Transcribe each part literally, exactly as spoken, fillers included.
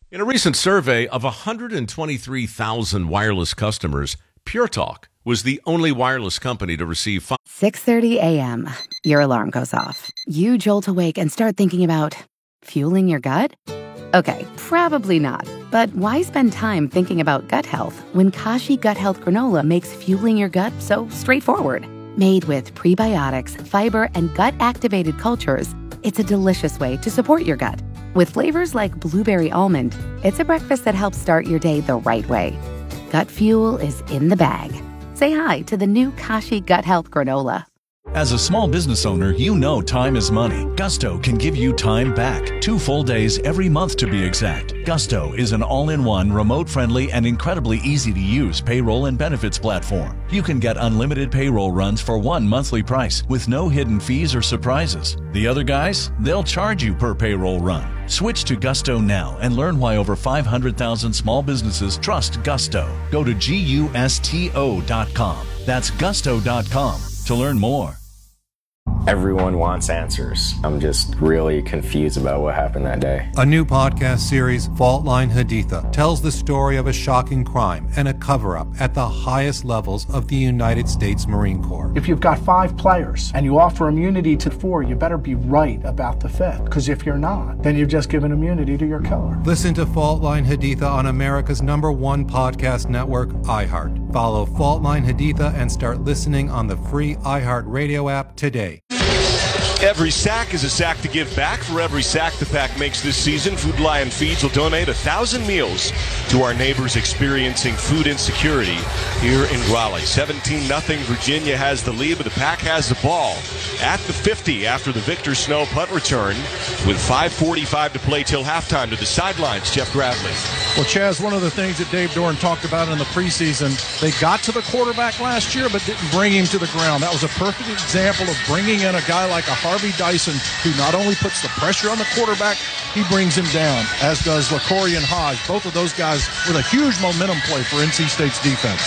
In a recent survey of one hundred twenty-three thousand wireless customers, Pure Talk was the only wireless company to receive five. six thirty a.m. Your alarm goes off. You jolt awake and start thinking about fueling your gut? Okay, probably not. But why spend time thinking about gut health when Kashi Gut Health Granola makes fueling your gut so straightforward? Made with prebiotics, fiber, and gut-activated cultures, it's a delicious way to support your gut. With flavors like blueberry almond, it's a breakfast that helps start your day the right way. Gut fuel is in the bag. Say hi to the new Kashi Gut Health Granola. As a small business owner, you know time is money. Gusto can give you time back. Two full days every month to be exact. Gusto is an all-in-one, remote-friendly, and incredibly easy-to-use payroll and benefits platform. You can get unlimited payroll runs for one monthly price with no hidden fees or surprises. The other guys, they'll charge you per payroll run. Switch to Gusto now and learn why over five hundred thousand small businesses trust Gusto. Go to gusto dot com. That's gusto dot com to learn more. Everyone wants answers. I'm just really confused about what happened that day. A new podcast series, Fault Line Haditha, tells the story of a shocking crime and a cover-up at the highest levels of the United States Marine Corps. If you've got five players and you offer immunity to four, you better be right about the fifth. Because if you're not, then you've just given immunity to your killer. Listen to Fault Line Haditha on America's number one podcast network, iHeart. Follow Fault Line Haditha and start listening on the free iHeart Radio app today. Every sack is a sack to give back. For every sack the Pack makes this season, Food Lion Feeds will donate one thousand meals to our neighbors experiencing food insecurity here in Raleigh. seventeen nothing, Virginia has the lead, but the Pack has the ball at the fifty after the Victor Snow punt return with five forty-five to play till halftime. To the sidelines, Jeff Gradley. Well, Chaz, one of the things that Dave Doran talked about in the preseason, they got to the quarterback last year but didn't bring him to the ground. That was a perfect example of bringing in a guy like a Harvey Dyson, who not only puts the pressure on the quarterback, he brings him down, as does LaCorian Hodge. Both of those guys with a huge momentum play for N C State's defense.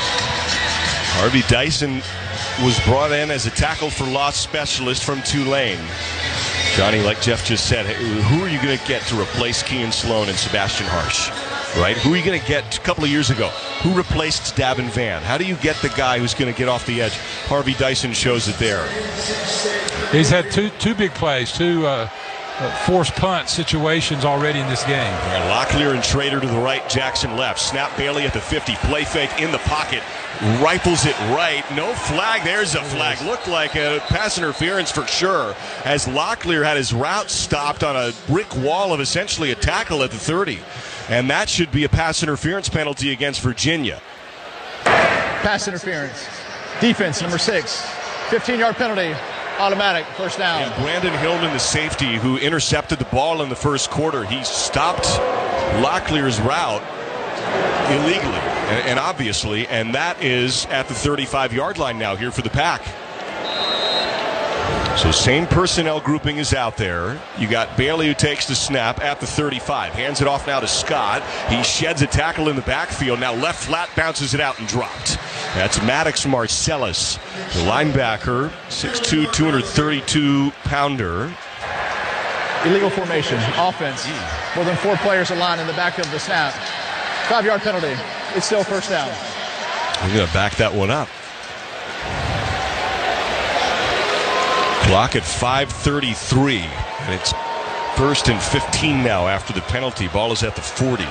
Harvey Dyson was brought in as a tackle for loss specialist from Tulane. Johnny, like Jeff just said, who are you going to get to replace Kean Sloan and Sebastian Harsh? Right? Who are you going to get a couple of years ago? Who replaced Davin Vann? How do you get the guy who's going to get off the edge? Harvey Dyson shows it there. He's had two two big plays, two uh, uh, forced punt situations already in this game. Locklear and Trader to the right, Jackson left. Snap Bailey at the fifty. Play fake in the pocket. Rifles it right. No flag. There's a flag. Looked like a pass interference for sure, as Locklear had his route stopped on a brick wall of essentially a tackle at the thirty. And that should be a pass interference penalty against Virginia. Pass interference. Defense, number six. fifteen-yard penalty. Automatic. First down. And Brandon Hillman, the safety, who intercepted the ball in the first quarter, he stopped Locklear's route illegally and, and obviously, and that is at the thirty-five-yard line now here for the Pack. So same personnel grouping is out there. You got Bailey, who takes the snap at the thirty-five. Hands it off now to Scott. He sheds a tackle in the backfield. Now left flat, bounces it out and dropped. That's Maddox Marcellus, the linebacker, six two, two hundred thirty-two pounder. Illegal formation. Offense. More than four players aligned in the back of the snap. Five-yard penalty. It's still first down. We're going to back that one up. Clock at five thirty-three, and it's first and fifteen now after the penalty. Ball is at the forty.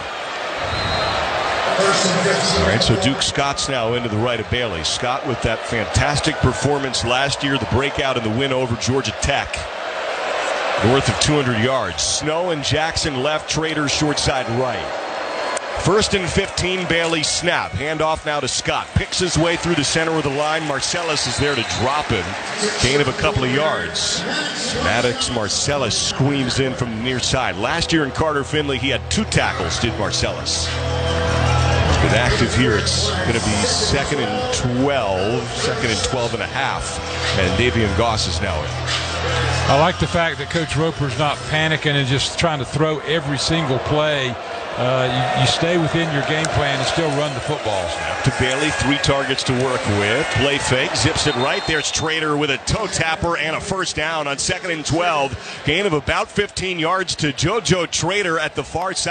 All right, so Duke Scott's now into the right of Bailey. Scott with that fantastic performance last year, the breakout in the win over Georgia Tech. North of two hundred yards. Snow and Jackson left, Trader short side right. First and fifteen, Bailey snap. Handoff now to Scott. Picks his way through the center of the line. Marcellus is there to drop him. Gain of a couple of yards. Maddox Marcellus squeams in from the near side. Last year in Carter Finley, he had two tackles, did Marcellus. He's been active here. It's going to be second and twelve. Second and twelve and a half. And Davian Goss is now in. I like the fact that Coach Roper's not panicking and just trying to throw every single play. Uh, you, you stay within your game plan and still run the football. To Bailey, three targets to work with. Play fake, zips it right. There's Trader with a toe tapper and a first down on second and twelve. Gain of about fifteen yards to JoJo Trader at the far side.